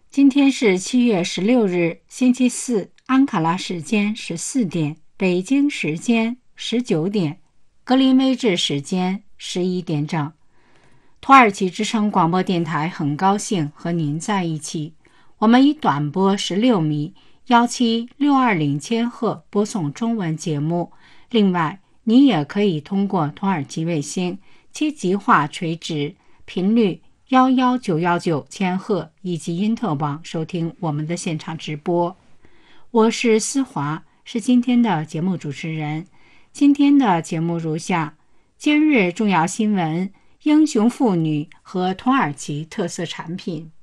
今天是7月16日，星期四，安卡拉时间14点，北京时间19点，格林威治时间11点整。土耳其之声广播电台很高兴和您在一起。我们以短波16米1762千赫播送中文节目。另外，您也可以通过土耳其卫星7级化垂直频率11919千赫以及因特网收听我们的现场直播。我是思华，是今天的节目主持人。今天的节目如下：今日重要新闻、英雄妇女和土耳其特色产品。